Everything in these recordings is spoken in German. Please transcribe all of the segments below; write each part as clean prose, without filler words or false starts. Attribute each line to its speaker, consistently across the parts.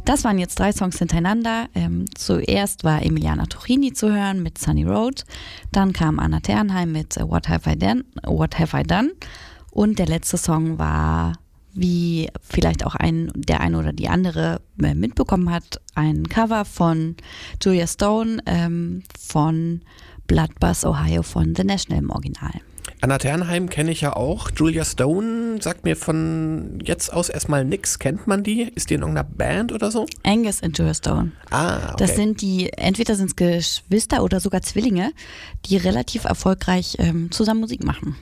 Speaker 1: Das waren jetzt 3 Songs hintereinander. Zuerst war Emiliana Tuchini zu hören mit Sunny Road. Dann kam Anna Ternheim mit What Have I Done? Und der letzte Song war, wie vielleicht auch der eine oder die andere mitbekommen hat, ein Cover von Julia Stone von Blood Buzz Ohio von The National im Original.
Speaker 2: Anna Ternheim kenne ich ja auch. Julia Stone sagt mir von jetzt aus erstmal nix. Kennt man die? Ist die in irgendeiner Band oder so?
Speaker 1: Angus und Julia Stone.
Speaker 2: Ah, okay.
Speaker 1: Das sind entweder sind es Geschwister oder sogar Zwillinge, die relativ erfolgreich zusammen Musik machen.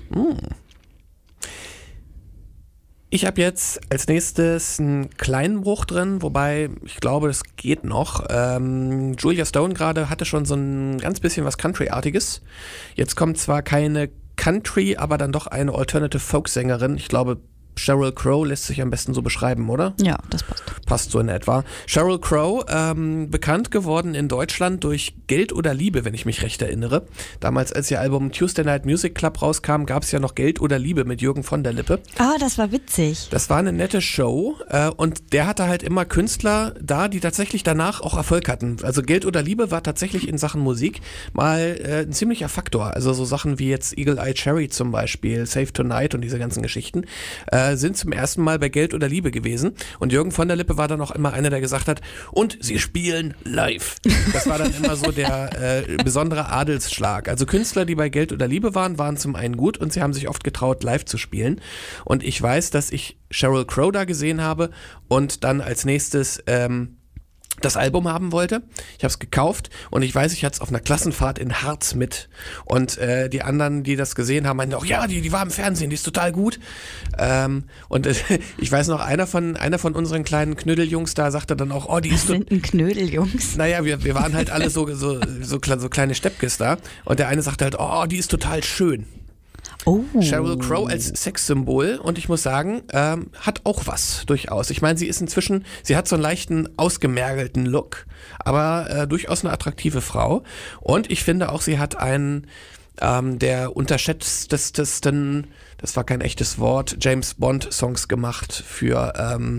Speaker 2: Ich habe jetzt als nächstes einen kleinen Bruch drin, wobei ich glaube, das geht noch. Julia Stone gerade hatte schon so ein ganz bisschen was Country-artiges. Jetzt kommt zwar keine Country, aber dann doch eine Alternative Folk-Sängerin. Ich glaube, Sheryl Crow lässt sich am besten so beschreiben, oder?
Speaker 1: Ja, das passt.
Speaker 2: Passt so in etwa. Sheryl Crow, bekannt geworden in Deutschland durch Geld oder Liebe, wenn ich mich recht erinnere. Damals, als ihr Album Tuesday Night Music Club rauskam, gab es ja noch Geld oder Liebe mit Jürgen von der Lippe.
Speaker 1: Ah, das war witzig.
Speaker 2: Das war eine nette Show und der hatte halt immer Künstler da, die tatsächlich danach auch Erfolg hatten. Also Geld oder Liebe war tatsächlich in Sachen Musik mal ein ziemlicher Faktor. Also so Sachen wie jetzt Eagle Eye Cherry zum Beispiel, Save Tonight und diese ganzen Geschichten sind zum ersten Mal bei Geld oder Liebe gewesen. Und Jürgen von der Lippe war dann auch immer einer, der gesagt hat, und sie spielen live. Das war dann immer so der besondere Adelsschlag. Also Künstler, die bei Geld oder Liebe waren zum einen gut und sie haben sich oft getraut, live zu spielen. Und ich weiß, dass ich Sheryl Crow da gesehen habe und dann als nächstes das Album haben wollte. Ich habe es gekauft und ich weiß, ich hatte es auf einer Klassenfahrt in Harz mit und die anderen, die das gesehen haben, meinten auch, ja, die war im Fernsehen, die ist total gut. Und ich weiß noch, einer von unseren kleinen Knödeljungs da sagte dann auch, oh, die ist...
Speaker 1: Was sind denn Knödeljungs?
Speaker 2: Naja, wir waren halt alle so kleine Steppkes da und der eine sagte halt, oh, die ist total schön.
Speaker 1: Oh.
Speaker 2: Sheryl Crow als Sexsymbol und ich muss sagen, hat auch was durchaus. Ich meine, sie ist inzwischen, sie hat so einen leichten ausgemergelten Look, aber durchaus eine attraktive Frau und ich finde auch, sie hat einen der unterschätztesten, das war kein echtes Wort, James Bond Songs gemacht für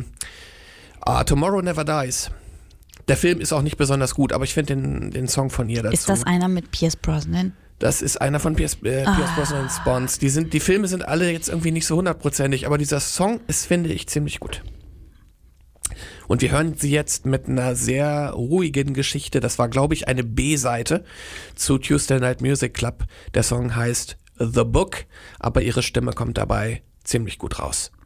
Speaker 2: Tomorrow Never Dies. Der Film ist auch nicht besonders gut, aber ich finde den Song von ihr dazu.
Speaker 1: Ist das einer mit Pierce Brosnan?
Speaker 2: Das ist einer von Pierce Brosnan's Bonds. Die Filme sind alle jetzt irgendwie nicht so 100%ig, aber dieser Song ist, finde ich, ziemlich gut. Und wir hören sie jetzt mit einer sehr ruhigen Geschichte. Das war, glaube ich, eine B-Seite zu Tuesday Night Music Club. Der Song heißt The Book, aber ihre Stimme kommt dabei ziemlich gut raus.